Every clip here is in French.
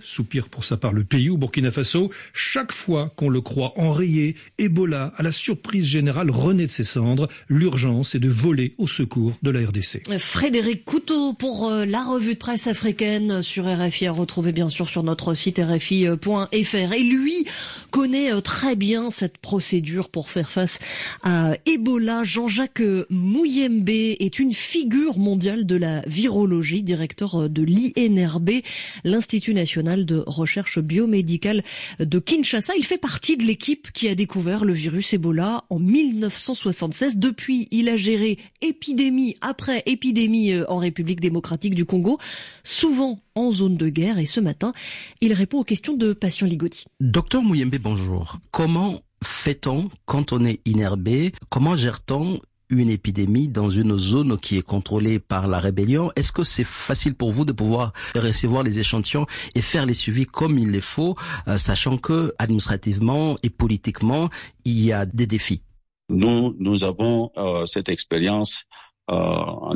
soupire pour sa part le pays. Au Burkina Faso, chaque fois qu'on le croit enrayé, Ebola, à la surprise générale, renaît de ses cendres. L'urgence est de voler au secours de la RDC. Frédéric Couteau pour la revue de presse africaine sur RFI, à retrouver bien sûr sur notre site rfi.fr. Et lui connaît très bien cette procédure pour faire face à Ebola. Jean-Jacques Mouyembe est une figure mondiale de la virologie, directeur de l'INRB, l'Institut national de recherche biomédicale de Kinshasa. Il fait partie de l'équipe qui a découvert le virus Ebola en 1976. Depuis, il a géré épidémie après épidémie en République démocratique du Congo, souvent en zone de guerre. Et ce matin, il répond aux questions de Patient Ligotti. Docteur Mouyembe, bonjour. Comment fait-on quand on est INRB? Comment gère-t-on une épidémie dans une zone qui est contrôlée par la rébellion? Est-ce que c'est facile pour vous de pouvoir recevoir les échantillons et faire les suivis comme il les faut, sachant que administrativement et politiquement, il y a des défis? Nous avons cette expérience en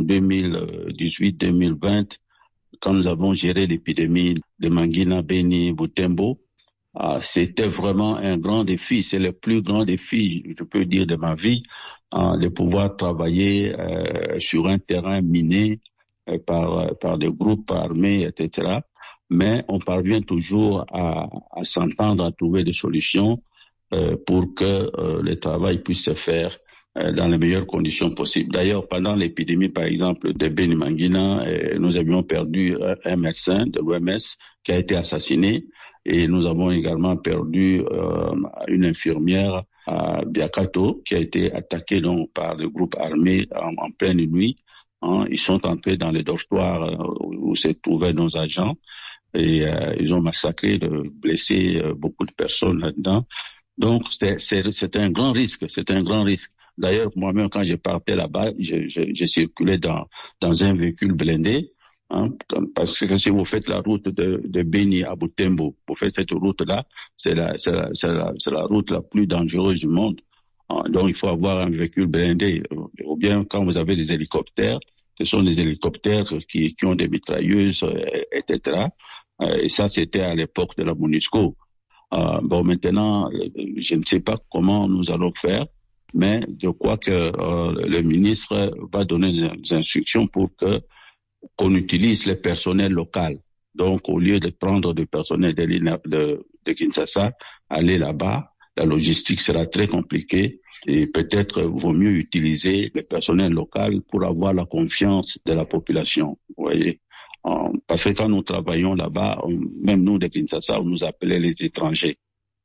2018-2020, quand nous avons géré l'épidémie de Mangina, Beni, Butembo. C'était vraiment un grand défi. C'est le plus grand défi, je peux dire, de ma vie, de pouvoir travailler sur un terrain miné par des groupes armés, etc. Mais on parvient toujours à s'entendre, à trouver des solutions pour que le travail puisse se faire dans les meilleures conditions possibles. D'ailleurs, pendant l'épidémie, par exemple, de Beni Mangina, nous avions perdu un médecin de l'OMS qui a été assassiné. Et nous avons également perdu une infirmière à Biakato qui a été attaquée donc par le groupe armé en pleine nuit. Ils sont entrés dans les dortoirs où se trouvaient nos agents et ils ont massacré, blessé beaucoup de personnes là-dedans. Donc c'est un grand risque, c'est un grand risque. D'ailleurs, moi-même, quand je partais là-bas, je circulais dans un véhicule blindé. Parce que si vous faites la route de Beni à Butembo, vous faites cette route-là, c'est la route la plus dangereuse du monde. Donc il faut avoir un véhicule blindé. Ou bien quand vous avez des hélicoptères, ce sont des hélicoptères qui ont des mitrailleuses, etc. Et ça, c'était à l'époque de la MONUSCO. Bon, maintenant, je ne sais pas comment nous allons faire, mais je crois que le ministre va donner des instructions pour qu'on utilise le personnel local. Donc, au lieu de prendre du personnel de Kinshasa, aller là-bas, la logistique sera très compliquée et peut-être vaut mieux utiliser le personnel local pour avoir la confiance de la population. Vous voyez, parce que quand nous travaillons là-bas, même nous de Kinshasa, on nous appelait les étrangers.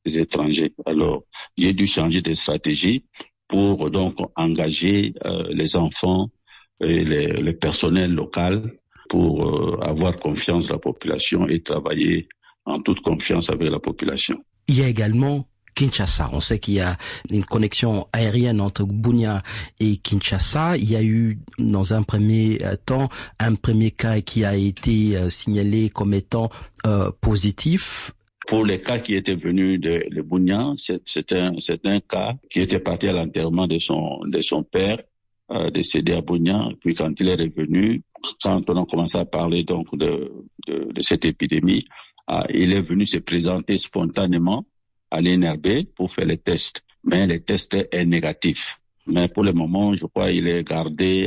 Alors, j'ai dû changer de stratégie pour donc engager les enfants et le personnel local pour avoir confiance de la population et travailler en toute confiance avec la population. Il y a également Kinshasa. On sait qu'il y a une connexion aérienne entre Bunia et Kinshasa. Il y a eu, dans un premier temps, un premier cas qui a été signalé comme étant positif. Pour les cas qui étaient venus de Bunia, c'est un cas qui était parti à l'enterrement de son père, décédé à Bunia. Puis quand il est revenu, quand on a commencé à parler donc de cette épidémie, il est venu se présenter spontanément à l'INRB pour faire les tests. Mais les tests est négatif. Mais pour le moment, je crois qu'il est gardé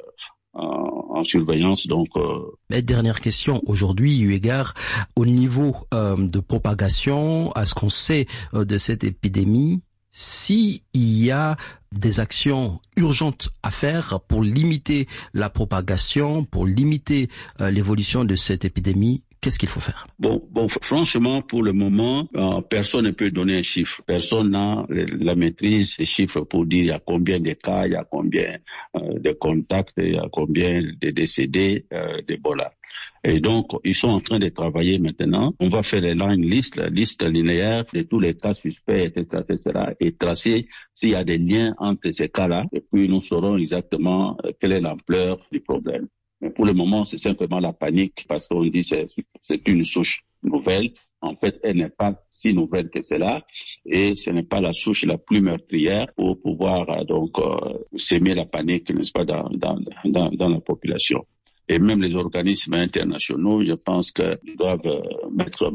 en surveillance. Donc, Dernière question, aujourd'hui, eu égard au niveau de propagation, à ce qu'on sait de cette épidémie, s'il y a des actions urgentes à faire pour limiter la propagation, pour limiter l'évolution de cette épidémie, qu'est-ce qu'il faut faire? Bon, franchement, pour le moment, personne ne peut donner un chiffre. Personne n'a la maîtrise des chiffres pour dire il y a combien de cas, il y a combien de contacts, il y a combien de décédés d'Ebola. Et donc, ils sont en train de travailler maintenant. On va faire la liste linéaire de tous les cas suspects, etc., et tracer s'il y a des liens entre ces cas-là. Et puis, nous saurons exactement quelle est l'ampleur du problème. Mais pour le moment, c'est simplement la panique parce qu'on dit que c'est une souche nouvelle. En fait, elle n'est pas si nouvelle que cela et ce n'est pas la souche la plus meurtrière pour pouvoir s'aimer la panique, n'est-ce pas, dans la population. Et même les organismes internationaux, je pense qu'ils doivent mettre